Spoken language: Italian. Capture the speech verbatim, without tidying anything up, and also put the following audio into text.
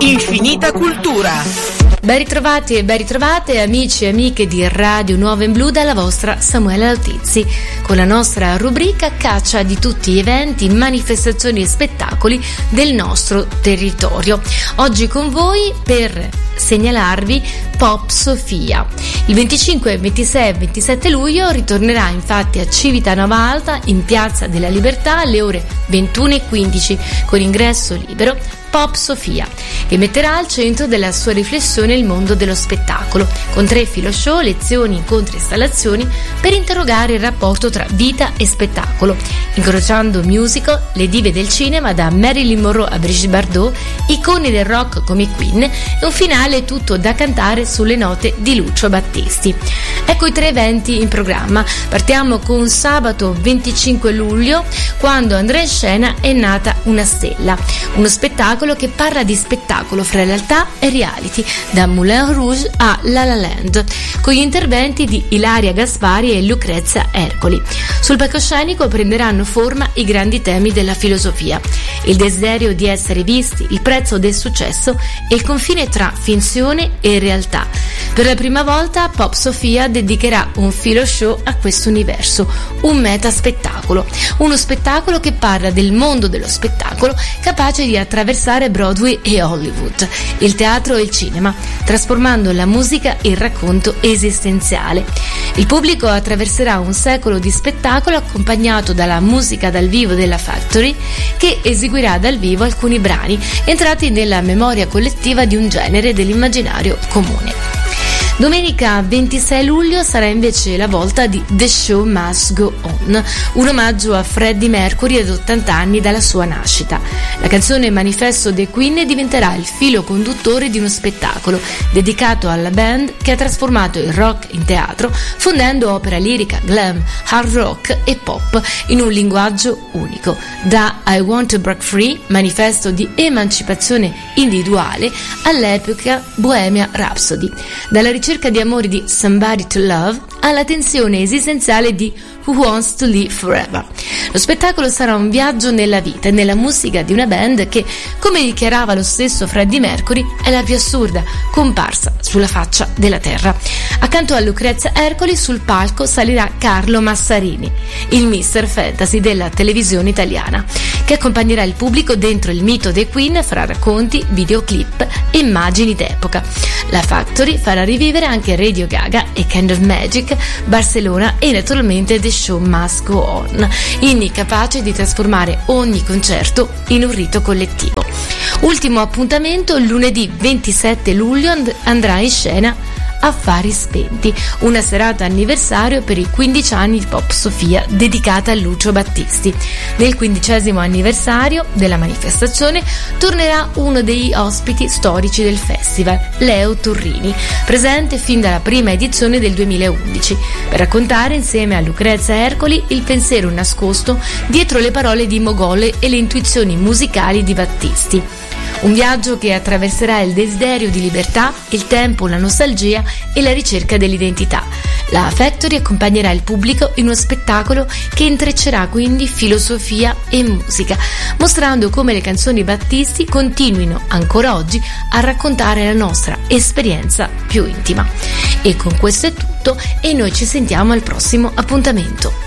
Infinita cultura. Ben ritrovati e ben ritrovate amici e amiche di Radio Nuova in Blu dalla vostra Samuela Lautizzi con la nostra rubrica caccia di tutti gli eventi, manifestazioni e spettacoli del nostro territorio. Oggi con voi per segnalarvi Pop Sofia. Il venticinque, ventisei e ventisette luglio ritornerà infatti a Civitanova Alta in Piazza della Libertà alle ore ventuno e quindici con ingresso libero Pop Sofia, che metterà al centro della sua riflessione il mondo dello spettacolo, con tre filo show, lezioni, incontri e installazioni per interrogare il rapporto tra vita e spettacolo, incrociando musical, le dive del cinema da Marilyn Monroe a Brigitte Bardot, icone del rock come i Queen e un finale tutto da cantare sulle note di Lucio Battisti. Ecco i tre eventi in programma. Partiamo con sabato venticinque luglio, quando andrà in scena È nata una stella, uno spettacolo che parla di spettacolo fra realtà e reality, da Moulin Rouge a La La Land, con gli interventi di Ilaria Gaspari e Lucrezia Ercoli. Sul palcoscenico prenderanno forma i grandi temi della filosofia, il desiderio di essere visti, il prezzo del successo e il confine tra finzione e realtà. Per la prima volta Pop Sofia dedicherà un filo show a questo universo, un meta spettacolo, uno spettacolo che parla del mondo dello spettacolo, capace di attraversare Broadway e Hollywood, il teatro e il cinema, trasformando la musica in racconto esistenziale. Il pubblico attraverserà un secolo di spettacolo accompagnato dalla musica dal vivo della Factory, che eseguirà dal vivo alcuni brani entrati nella memoria collettiva di un genere dell'immaginario comune. Domenica ventisei luglio sarà invece la volta di The Show Must Go On, un omaggio a Freddie Mercury ad ottanta anni dalla sua nascita. La canzone manifesto dei Queen diventerà il filo conduttore di uno spettacolo dedicato alla band che ha trasformato il rock in teatro, fondendo opera lirica, glam, hard rock e pop in un linguaggio unico. Da I Want to Break Free, manifesto di emancipazione individuale, all'epica Bohemian Rhapsody. Dalla ricerca di amore di Somebody to Love alla tensione esistenziale di Who Wants to Live Forever. Lo spettacolo sarà un viaggio nella vita e nella musica di una band che, come dichiarava lo stesso Freddie Mercury, è la più assurda comparsa sulla faccia della terra. Accanto a Lucrezia Ercoli sul palco salirà Carlo Massarini, il mister Fantasy della televisione italiana, che accompagnerà il pubblico dentro il mito dei Queen fra racconti, videoclip e immagini d'epoca. La Factory farà rivivere anche Radio Gaga e Kind of Magic, Barcellona e naturalmente The Show Must Go On, inni capaci di trasformare ogni concerto in un rito collettivo. Ultimo appuntamento, lunedì ventisette luglio and- andrà in scena Affari Spenti, una serata anniversario per i quindici anni di Pop Sofia dedicata a Lucio Battisti. Nel quindicesimo anniversario della manifestazione tornerà uno degli ospiti storici del festival, Leo Turrini, presente fin dalla prima edizione del duemilaundici, per raccontare insieme a Lucrezia Ercoli il pensiero nascosto dietro le parole di Mogol e le intuizioni musicali di Battisti. Un viaggio che attraverserà il desiderio di libertà, il tempo, la nostalgia e la ricerca dell'identità. La Factory accompagnerà il pubblico in uno spettacolo che intreccerà quindi filosofia e musica, mostrando come le canzoni Battisti continuino ancora oggi a raccontare la nostra esperienza più intima. E con questo è tutto e noi ci sentiamo al prossimo appuntamento.